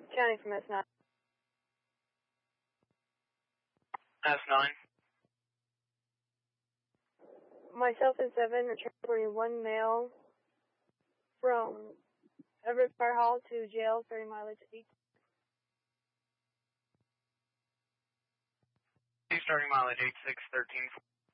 County from S9. S9. Myself and 7 are transporting one male from Everett Fire Hall to jail, 30 mileage 8. Starting mileage 8613.